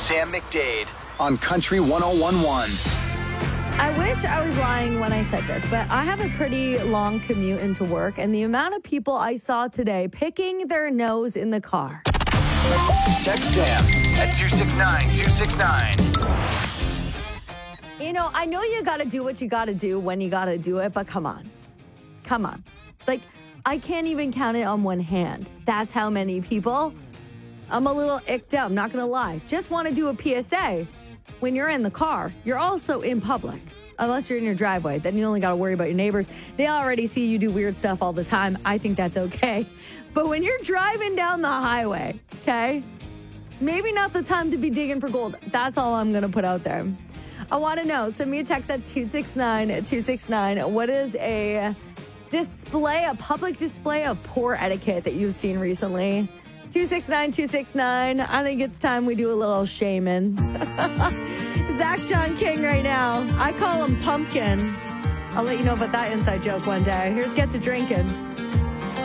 Sam McDade on Country 101.1. I wish I was lying when I said this, but I have a pretty long commute into work, and the amount of people I saw today picking their nose in the car. Text Sam at 269-269. You know, I know you got to do what you got to do when you got to do it, but come on. Come on. Like, I can't even count it on one hand. That's how many people. I'm a little icked out, I'm not going to lie. Just want to do a PSA. When you're in the car, you're also in public. Unless you're in your driveway, then you only got to worry about your neighbors. They already see you do weird stuff all the time. I think that's okay. But when you're driving down the highway, okay, maybe not the time to be digging for gold. That's all I'm going to put out there. I want to know. Send me a text at 269-269. What is a public display of poor etiquette that you've seen recently? 269-269. I think it's time we do a little shaming. Zach John King right now. I call him Pumpkin. I'll let you know about that inside joke one day. Here's Get to Drinking.